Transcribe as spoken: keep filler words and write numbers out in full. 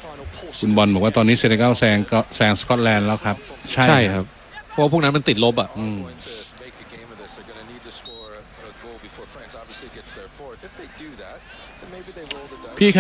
คุณบอลบอกว่าตอนนี้เซเนกัลแซงก็แซงสกอตแลนด์แล้วครับใช่ครับเพราะพวกนั้นมันติดลบอ่ะพี่